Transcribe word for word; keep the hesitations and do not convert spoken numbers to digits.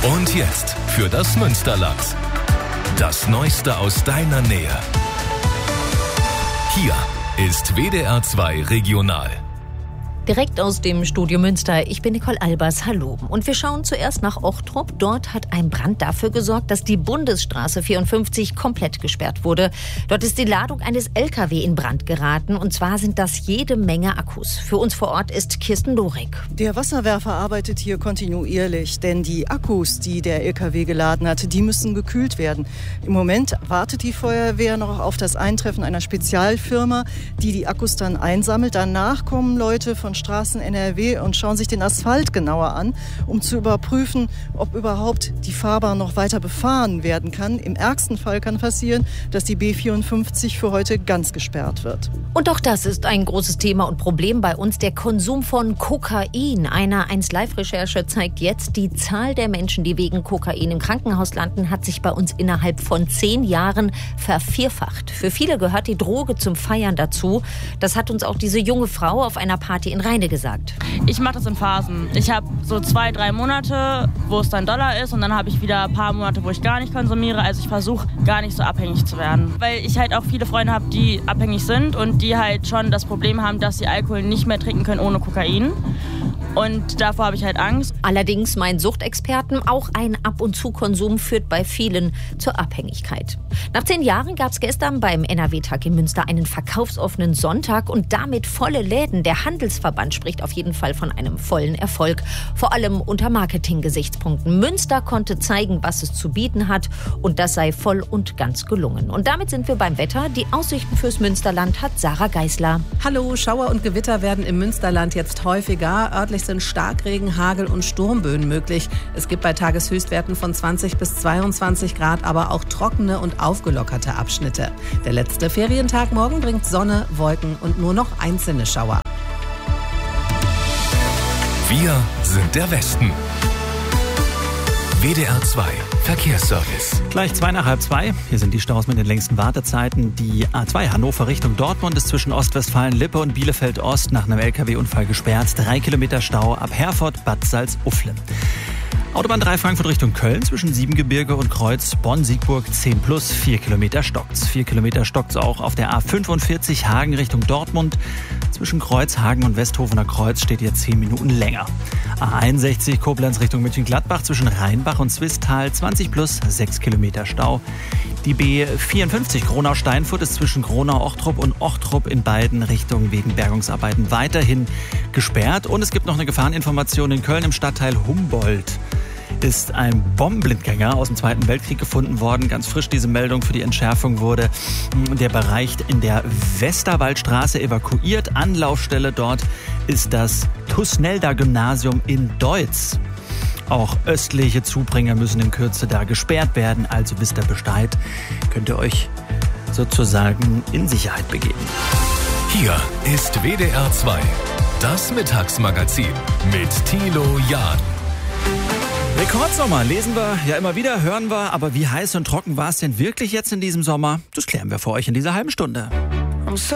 Und jetzt für das Münsterland. Das Neueste aus deiner Nähe. Hier ist W D R zwei Regional. Direkt aus dem Studio Münster. Ich bin Nicole Albers. Hallo. Und wir schauen zuerst nach Ochtrup. Dort hat ein Brand dafür gesorgt, dass die Bundesstraße vierundfünfzig komplett gesperrt wurde. Dort ist die Ladung eines L K W in Brand geraten. Und zwar sind das jede Menge Akkus. Für uns vor Ort ist Kirsten Dorik. Der Wasserwerfer arbeitet hier kontinuierlich, denn die Akkus, die der L K W geladen hatte, die müssen gekühlt werden. Im Moment wartet die Feuerwehr noch auf das Eintreffen einer Spezialfirma, die die Akkus dann einsammelt. Danach kommen Leute von Straßen N R W und schauen sich den Asphalt genauer an, um zu überprüfen, ob überhaupt die Fahrbahn noch weiter befahren werden kann. Im ärgsten Fall kann passieren, dass die B vierundfünfzig für heute ganz gesperrt wird. Und auch das ist ein großes Thema und Problem bei uns, der Konsum von Kokain. Eine eins Live-Recherche zeigt jetzt, die Zahl der Menschen, die wegen Kokain im Krankenhaus landen, hat sich bei uns innerhalb von zehn Jahren vervierfacht. Für viele gehört die Droge zum Feiern dazu. Das hat uns auch diese junge Frau auf einer Party in Rheine gesagt. Ich mache das in Phasen. Ich habe so zwei, drei Monate, wo es dann Dollar ist, und dann habe ich wieder ein paar Monate, wo ich gar nicht konsumiere. Also ich versuche gar nicht so abhängig zu werden. Weil ich halt auch viele Freunde habe, die abhängig sind und die halt schon das Problem haben, dass sie Alkohol nicht mehr trinken können ohne Kokain. Und davor habe ich halt Angst. Allerdings meinen Suchtexperten, auch ein Ab-und-zu-Konsum führt bei vielen zur Abhängigkeit. Nach zehn Jahren gab es gestern beim N R W-Tag in Münster einen verkaufsoffenen Sonntag und damit volle Läden. Der Handelsverband spricht auf jeden Fall von einem vollen Erfolg, vor allem unter Marketing-Gesichtspunkten. Münster konnte zeigen, was es zu bieten hat, und das sei voll und ganz gelungen. Und damit sind wir beim Wetter. Die Aussichten fürs Münsterland hat Sarah Geisler. Hallo, Schauer und Gewitter werden im Münsterland jetzt häufiger. Örtlich sind Starkregen, Hagel und Sturmböen möglich. Es gibt bei Tageshöchstwerten von zwanzig bis zweiundzwanzig Grad, aber auch trockene und aufgelockerte Abschnitte. Der letzte Ferientag morgen bringt Sonne, Wolken und nur noch einzelne Schauer. Wir sind der Westen. W D R zwei Verkehrsservice. Gleich zwei nach halb zwei. Hier sind die Staus mit den längsten Wartezeiten. Die A zwei Hannover Richtung Dortmund ist zwischen Ostwestfalen-Lippe und Bielefeld-Ost nach einem L K W-Unfall gesperrt. Drei Kilometer Stau ab Herford, Bad Salzuflen. Autobahn drei Frankfurt Richtung Köln zwischen Siebengebirge und Kreuz Bonn-Siegburg zehn plus, vier Kilometer stockt's. vier Kilometer stockt's auch auf der A fünfundvierzig Hagen Richtung Dortmund. Zwischen Kreuz, Hagen und Westhofener Kreuz steht jetzt zehn Minuten länger. A einundsechzig Koblenz Richtung München-Gladbach zwischen Rheinbach und Zwistal zwanzig plus, sechs Kilometer Stau. Die B vierundfünfzig Gronau-Steinfurt ist zwischen Gronau-Ochtrup und Ochtrup in beiden Richtungen wegen Bergungsarbeiten weiterhin gesperrt. Und es gibt noch eine Gefahreninformation in Köln im Stadtteil Humboldt. Ist ein Bombenblindgänger aus dem Zweiten Weltkrieg gefunden worden. Ganz frisch diese Meldung. Für die Entschärfung wurde der Bereich in der Westerwaldstraße evakuiert. Anlaufstelle dort ist das Tusnelda-Gymnasium in Deutz. Auch östliche Zubringer müssen in Kürze da gesperrt werden. Also wisst ihr Bescheid. Könnt ihr euch sozusagen in Sicherheit begeben. Hier ist W D R zwei, das Mittagsmagazin mit Thilo Jahn. Rekordsommer lesen wir ja immer wieder, hören wir. Aber wie heiß und trocken war es denn wirklich jetzt in diesem Sommer? Das klären wir für euch in dieser halben Stunde.